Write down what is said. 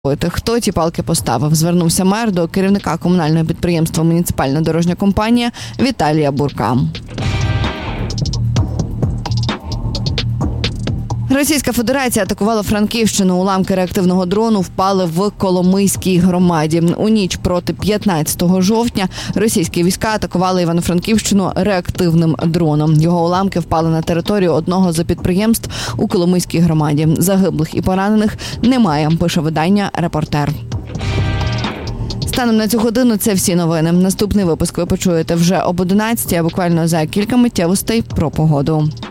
Хто ті палки поставив? Звернувся мер до керівника комунального підприємства «Муніципальна дорожня компанія» Віталія Бурка. Російська Федерація атакувала Франківщину. Уламки реактивного дрону впали в Коломийській громаді. У ніч проти 15 жовтня російські війська атакували Івано-Франківщину реактивним дроном. Його уламки впали на територію одного з підприємств у Коломийській громаді. Загиблих і поранених немає, пише видання «Репортер». Станом на цю годину це всі новини. Наступний випуск ви почуєте вже об 11, а буквально за кілька миттєвостей про погоду.